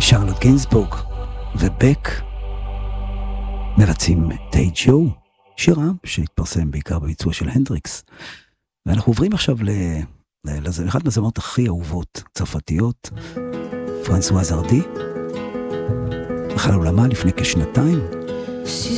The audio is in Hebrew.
שרלוט גינסבורג ובק מבצעים את H.O. שירה שהתפרסם בעיקר בביצוע של הנדריקס. ואנחנו עוברים עכשיו לאחת מהזמרות הכי אהובות צרפתיות, פרנסואז ארדי, החל עולמה לפני כשנתיים.